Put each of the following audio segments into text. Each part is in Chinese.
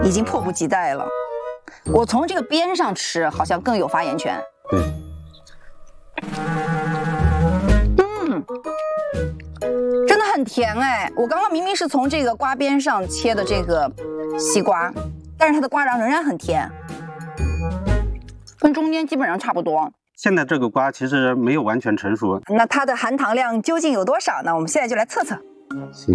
已经迫不及待了。我从这个边上吃，好像更有发言权。 对。 真的很甜哎！我刚刚明明是从这个瓜边上切的这个西瓜，但是它的瓜瓤仍然很甜，跟中间基本上差不多。 现在这个瓜其实没有完全成熟， 那它的含糖量究竟有多少呢？我们现在就来测测。 行。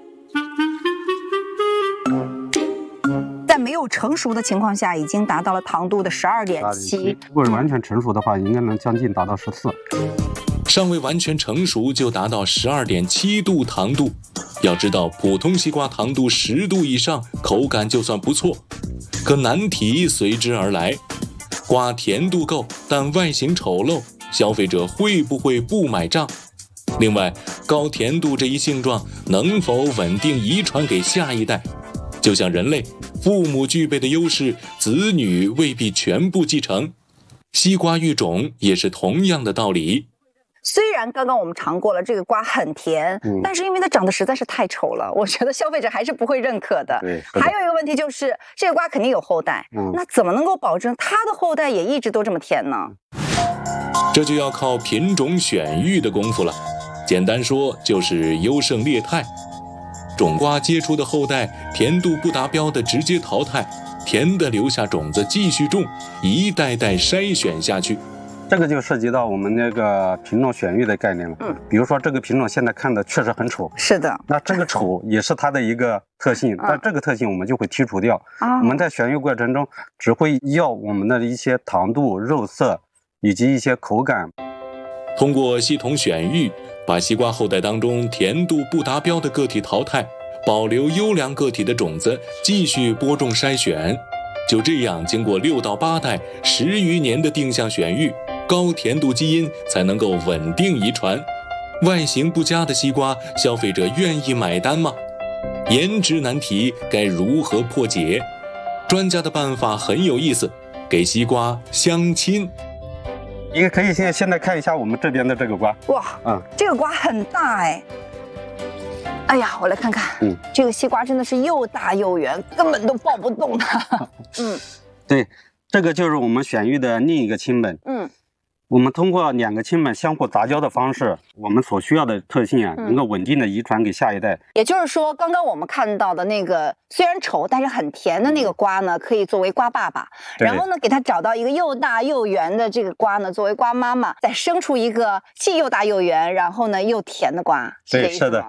在没有成熟的情况下，已经达到了糖度的12.7。 如果是完全成熟的话，应该能将近达到14。 尚未完全成熟就达到12.7度糖度。要知道，普通西瓜糖度10度以上，口感就算不错。可难题随之而来，瓜甜度够，但外形丑陋，消费者会不会不买账？另外，高甜度这一性状能否稳定遗传给下一代？就像人类，父母具备的优势，子女未必全部继承。西瓜育种也是同样的道理。 虽然刚刚我们尝过了这个瓜很甜，但是因为它长得实在是太丑了，我觉得消费者还是不会认可的。 对， 还有一个问题就是，这个瓜肯定有后代，那怎么能够保证它的后代也一直都这么甜呢？ 这就要靠品种选育的功夫了。简单说就是优胜劣汰。种瓜结出的后代甜度不达标的直接淘汰，甜的留下种子继续种，一代代筛选下去。 这个就涉及到我们那个品种选育的概念了。比如说这个品种现在看的确实很丑， 是的， 那这个丑也是它的一个特性，但这个特性我们就会剔除掉。我们在选育过程中只会要我们的一些糖度、肉色以及一些口感。 通过系统选育，把西瓜后代当中甜度不达标的个体淘汰，保留优良个体的种子，继续播种筛选。就这样，经过6到8代10余年的定向选育，高甜度基因才能够稳定遗传。外形不佳的西瓜，消费者愿意买单吗？颜值难题该如何破解？专家的办法很有意思，给西瓜相亲。 你也可以现在看一下我们这边的这个瓜。 哇，这个瓜很大哎。哎呀，我来看看，这个西瓜真的是又大又圆，根本都抱不动它。 对，这个就是我们选育的另一个亲本。我们通过2个亲本相互杂交的方式，我们所需要的特性能够稳定的遗传给下一代。 也就是说，刚刚我们看到的那个虽然丑但是很甜的那个瓜呢，可以作为瓜爸爸，然后呢，给它找到一个又大又圆的这个瓜呢，作为瓜妈妈，再生出一个既又大又圆，然后呢又甜的瓜。 对，是的。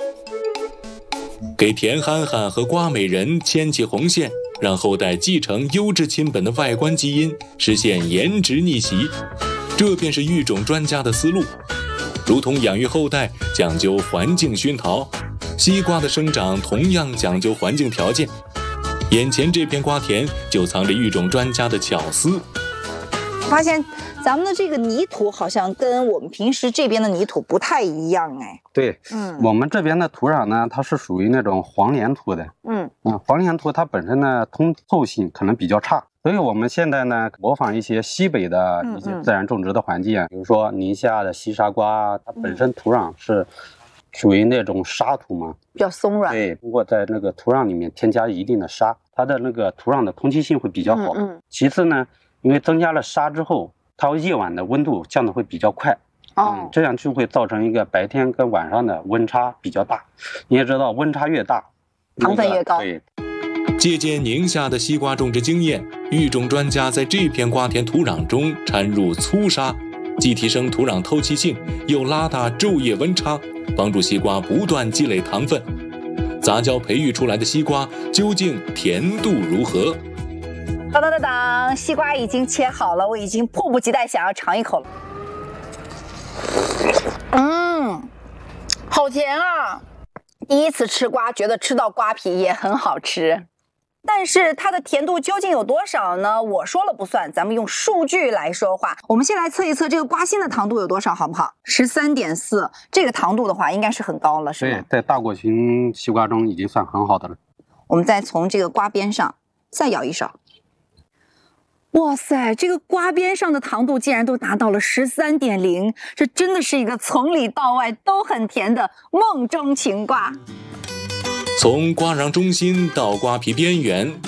给甜憨憨和瓜美人牵起红线，让后代继承优质亲本的外观基因，实现颜值逆袭。这便是育种专家的思路。如同养育后代讲究环境熏陶，西瓜的生长同样讲究环境条件。眼前这片瓜田就藏着育种专家的巧思。 发现咱们的这个泥土好像跟我们平时这边的泥土不太一样哎。 对，我们这边的土壤呢，它是属于那种黄黏土的。黄黏土它本身呢通透性可能比较差，所以我们现在呢模仿一些西北的一些自然种植的环境，比如说宁夏的西沙瓜，它本身土壤是属于那种沙土嘛， 比较松软。 对，通过在那个土壤里面添加一定的沙，它的那个土壤的通气性会比较好。其次呢，因为增加了沙之后，它夜晚的温度降得会比较快。这样就会造成一个白天跟晚上的温差比较大。你也知道，温差越大， 糖分越高。 对。 借鉴宁夏的西瓜种植经验，育种专家在这片瓜田土壤中掺入粗沙，既提升土壤透气性，又拉大昼夜温差，帮助西瓜不断积累糖分。杂交培育出来的西瓜究竟甜度如何？ 当当当当，西瓜已经切好了，我已经迫不及待想要尝一口了。好甜啊！第一次吃瓜，觉得吃到瓜皮也很好吃。但是它的甜度究竟有多少呢？我说了不算，咱们用数据来说话。我们先来测一测这个瓜心的糖度有多少，好不好？13.4，这个糖度的话应该是很高了，是吗？ 对，在大果型西瓜中已经算很好的了。 我们再从这个瓜边上再舀一勺。哇塞，这个瓜边上的糖度竟然都达到了13.0，这真的是一个从里到外都很甜的梦中情瓜。 从瓜瓤中心到瓜皮边缘，